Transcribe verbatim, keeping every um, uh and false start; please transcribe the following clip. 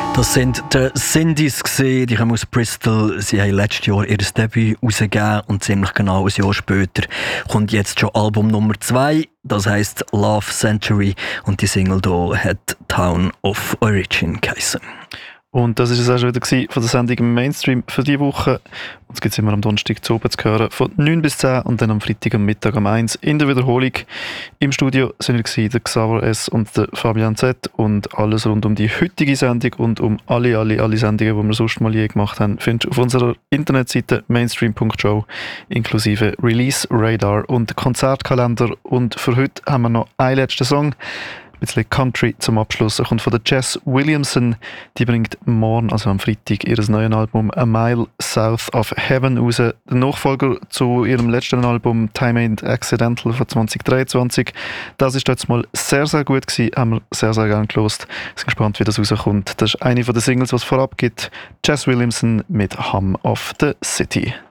Das sind die Cindy's gesehen, die kommen aus Bristol. Sie haben letztes Jahr ihr Debüt rausgegeben und ziemlich genau ein Jahr später kommt jetzt schon Album Nummer zwei. Das heisst Love Century und die Single hier hat Town of Origin geheissen. Und das war es auch schon wieder von der Sendung im Mainstream für diese Woche. Uns gibt es immer am Donnerstag zu oben zu hören, von neun bis zehn und dann am Freitag am Mittag um eins in der Wiederholung. Im Studio sind wir der Xaver S. und der Fabian Z. Und alles rund um die heutige Sendung und um alle, alle, alle Sendungen, die wir sonst mal je gemacht haben, findest du auf unserer Internetseite mainstream punkt show inklusive Release Radar und Konzertkalender. Und für heute haben wir noch einen letzten Song. Ein bisschen Country zum Abschluss. Er kommt von der Jess Williamson. Die bringt morgen, also am Freitag, ihr neues Album A Mile South of Heaven raus. Der Nachfolger zu ihrem letzten Album Time Ain't Accidental von zwanzig dreiundzwanzig. Das ist jetzt mal sehr, sehr gut gewesen. Haben wir sehr, sehr gerne gehört. Ich bin gespannt, wie das rauskommt. Das ist eine von den Singles, die es vorab gibt. Jess Williamson mit Hum of the City.